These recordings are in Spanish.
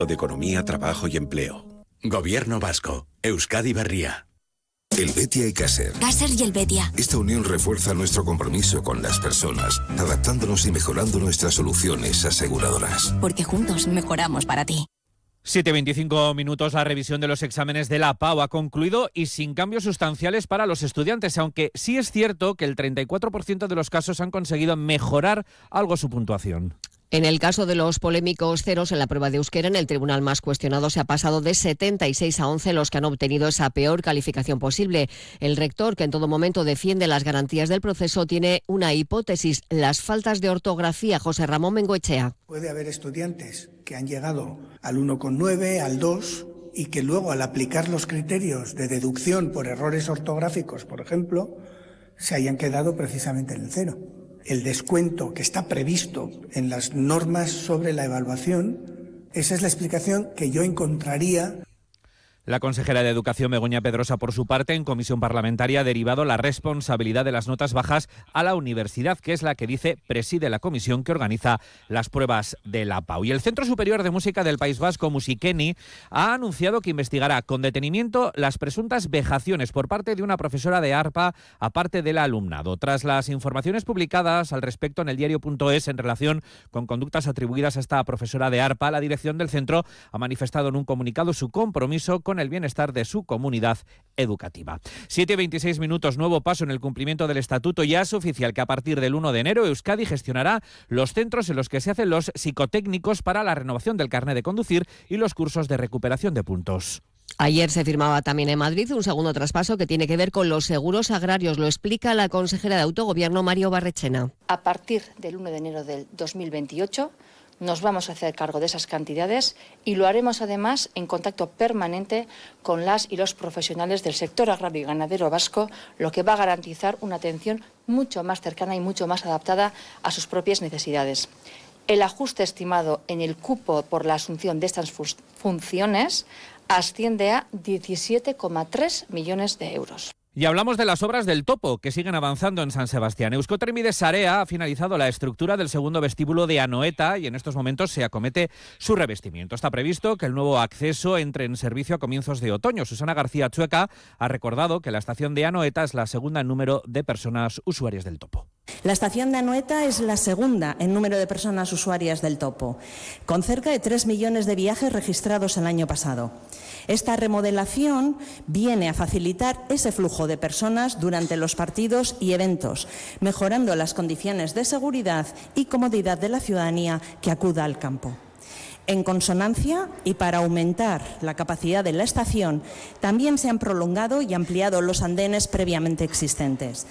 de Economía, Trabajo y Empleo. Gobierno vasco. Euskadi Berria. Helvetia y Caser. Caser y Helvetia. Esta unión refuerza nuestro compromiso con las personas, adaptándonos y mejorando nuestras soluciones aseguradoras. Porque juntos mejoramos para ti. 7:25 minutos. La revisión de los exámenes de la PAU ha concluido y sin cambios sustanciales para los estudiantes, aunque sí es cierto que el 34% de los casos han conseguido mejorar algo su puntuación. En el caso de los polémicos ceros en la prueba de euskera, en el tribunal más cuestionado se ha pasado de 76 a 11 los que han obtenido esa peor calificación posible. El rector, que en todo momento defiende las garantías del proceso, tiene una hipótesis: las faltas de ortografía. José Ramón Bengoechea. Puede haber estudiantes que han llegado al 1,9, al 2, y que luego, al aplicar los criterios de deducción por errores ortográficos, por ejemplo, se hayan quedado precisamente en el 0. El descuento que está previsto en las normas sobre la evaluación, esa es la explicación que yo encontraría. La consejera de Educación, Begoña Pedrosa, por su parte, en comisión parlamentaria ha derivado la responsabilidad de las notas bajas a la universidad, que es la que dice preside la comisión que organiza las pruebas de la PAU. Y el Centro Superior de Música del País Vasco, Musikeni, ha anunciado que investigará con detenimiento las presuntas vejaciones por parte de una profesora de arpa a parte del alumnado. Tras las informaciones publicadas al respecto en el diario.es en relación con conductas atribuidas a esta profesora de arpa, la dirección del centro ha manifestado en un comunicado su compromiso con el bienestar de su comunidad educativa. 7:26 minutos. Nuevo paso en el cumplimiento del estatuto. Ya es oficial que a partir del 1 de enero Euskadi gestionará los centros en los que se hacen los psicotécnicos para la renovación del carné de conducir y los cursos de recuperación de puntos. Ayer se firmaba también en Madrid un segundo traspaso que tiene que ver con los seguros agrarios. Lo explica la consejera de Autogobierno, Mario Barrechena. A partir del 1 de enero del 2028 nos vamos a hacer cargo de esas cantidades y lo haremos además en contacto permanente con las y los profesionales del sector agrario y ganadero vasco, lo que va a garantizar una atención mucho más cercana y mucho más adaptada a sus propias necesidades. El ajuste estimado en el cupo por la asunción de estas funciones asciende a 17,3 millones de euros. Y hablamos de las obras del Topo, que siguen avanzando en San Sebastián. Euskotrenbide Sarea ha finalizado la estructura del segundo vestíbulo de Anoeta y en estos momentos se acomete su revestimiento. Está previsto que el nuevo acceso entre en servicio a comienzos de otoño. Susana García Chueca ha recordado que la estación de Anoeta es la segunda en número de personas usuarias del Topo. La estación de Anoeta es la segunda en número de personas usuarias del Topo, con cerca de 3 millones de viajes registrados el año pasado. Esta remodelación viene a facilitar ese flujo de personas durante los partidos y eventos, mejorando las condiciones de seguridad y comodidad de la ciudadanía que acuda al campo. En consonancia y para aumentar la capacidad de la estación, también se han prolongado y ampliado los andenes previamente existentes.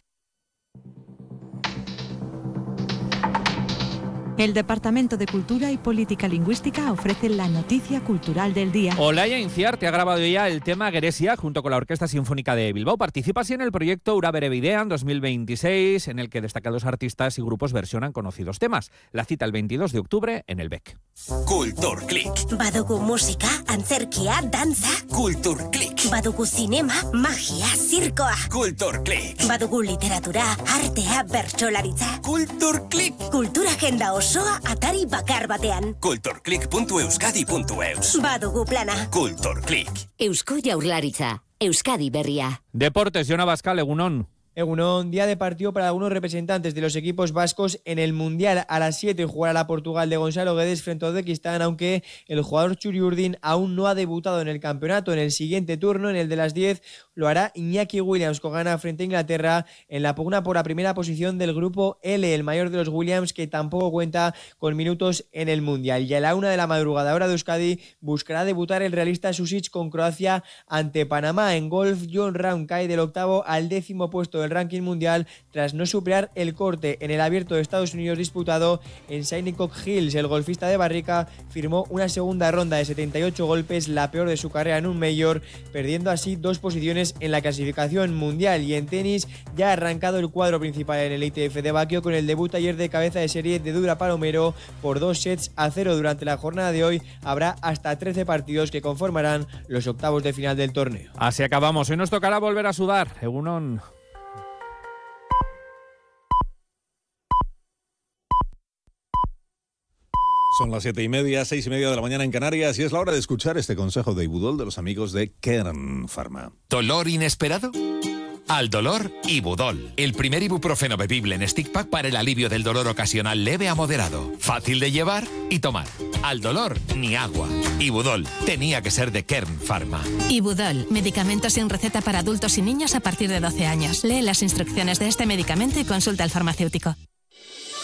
El Departamento de Cultura y Política Lingüística ofrece la noticia cultural del día. Olaya Inciarte ha grabado ya el tema Geresia junto con la Orquesta Sinfónica de Bilbao. Participa así en el proyecto Urabere Bidean 2026, en el que destacados artistas y grupos versionan conocidos temas. La cita el 22 de octubre en el BEC. Kultur Klik. Badugu musika, antzerkia, dantza. Kultur Klik. Badugu zinema, magia, zirkoa. Kultur Klik. Badugu literatura, artea, bertsolaritza. Kultur Klik. Kultura agenda osoa atari bakar batean. Kulturklik.euskadi.eus. Badugu plana. Kultur Klik. Eusko Jaurlaritza, Euskadi Berria. Deportes, Jona Bascal, Egunon. Egunon, día de partido para algunos representantes de los equipos vascos en el Mundial. A las 7 jugará la Portugal de Gonzalo Guedes frente a Uzbekistán, aunque el jugador Txuri Urdin aún no ha debutado en el campeonato. En el siguiente turno, en el de las 10, lo hará Iñaki Williams con Ghana frente a Inglaterra en la pugna por la primera posición del grupo L, el mayor de los Williams, que tampoco cuenta con minutos en el Mundial. Y a la 1 de la madrugada, hora de Euskadi, buscará debutar el realista Susic con Croacia ante Panamá. En golf, Jon Rahm cae del 8º al 10º puesto del ranking mundial tras no superar el corte en el Abierto de Estados Unidos disputado en Shinnecock Hills. El golfista de Barrica firmó una segunda ronda de 78 golpes, la peor de su carrera en un Major, perdiendo así 2 posiciones en la clasificación mundial. Y en tenis ya ha arrancado el cuadro principal en el ITF de Baquio con el debut ayer de cabeza de serie de Dura Palomero por 2-0. Durante la jornada de hoy habrá hasta 13 partidos que conformarán los octavos de final del torneo. Así acabamos. Hoy nos tocará volver a sudar. Egunon. Son las 7:30, 6:30 de la mañana en Canarias y es la hora de escuchar este consejo de Ibudol de los amigos de Kern Pharma. ¿Dolor inesperado? Al dolor, Ibudol. El primer ibuprofeno bebible en stick pack para el alivio del dolor ocasional leve a moderado. Fácil de llevar y tomar. Al dolor, ni agua. Ibudol. Tenía que ser de Kern Pharma. Ibudol. Medicamento sin receta para adultos y niños a partir de 12 años. Lee las instrucciones de este medicamento y consulta al farmacéutico.